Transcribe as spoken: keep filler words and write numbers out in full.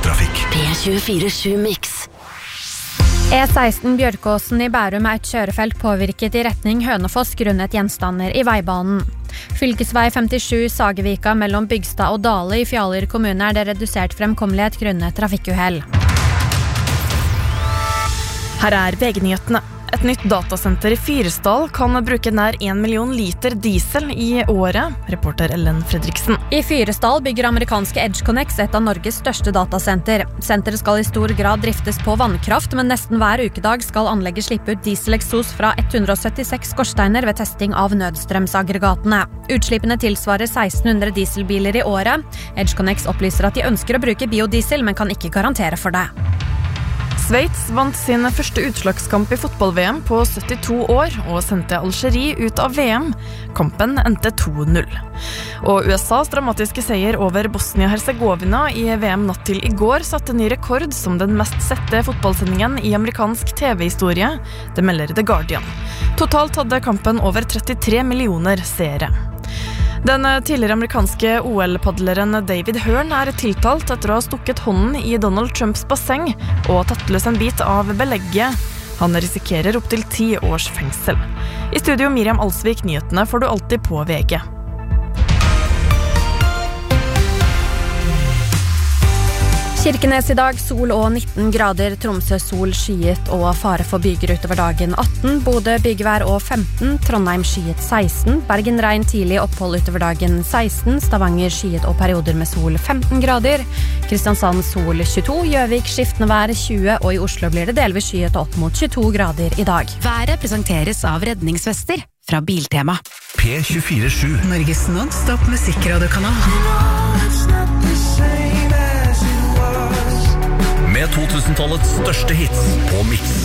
trafikk. P tjuefire sju Mix. E seksten Bjørkåsen i Bærum er et kjørefelt påvirket i retning Hønefoss grunnet gjenstander i veibanen. Fylkesvei femtisju Sagevika mellom Bygstad og Dale i Fjaler kommune er det redusert fremkommelighet grunnet trafikkuhell. Her er V G-nyhetene. Et nytt datasenter i Fyresdal kan bruke nær en million liter diesel i året, reporter Ellen Fredriksen. I Fyresdal bygger amerikanske EdgeConneX et av Norges største datasenter. Senteret skal i stor grad driftes på vannkraft, men nesten hver ukedag skal anlegget slippe ut dieseleksos fra ett hundre syttiseks skorsteiner ved testing av nødstrømsaggregatene. Utslippene tilsvarer seksten hundre dieselbiler i året. EdgeConneX opplyser at de ønsker å bruke biodiesel, men kan ikke garantere for det. Sveits vant sin første utslagskamp i fotball-V M på syttito år og sendte Algerie ut av V M. Kampen endte to null. Og U S A's dramatiske seier over Bosnia-Herzegovina i V M natt til i går satte ny rekord som den mest sette fotballsendingen i amerikansk T V-historie. Det melder The Guardian. Totalt hadde kampen over trettitre millioner seere. Den tidligere amerikanske O L-padleren David Hearn er tiltalt etter å ha stukket hånden i Donald Trumps basseng og tatt løs en bit av belegget. Han risikerer opp til ti års fengsel. I studio Miriam Alsvik, nyhetene får du alltid på V G. Kirkenes i dag, sol og nitten grader, Tromsø sol skyet og fare for byger utover dagen atten, Bodø byggevær og femten, Trondheim skyet seksten, Bergen regn tidlig opphold utover dagen seksten, Stavanger skyet og perioder med sol femten grader, Kristiansand sol tjueto, Gjøvik skiftende vær tjue og i Oslo blir det delvis skyet opp mot tjueto grader i dag. Været presenteres av redningsvester fra Biltema. P tjuefire sju. Norges non-stop musikkradiokanal. Med to tusen-tallets største hits på Mix.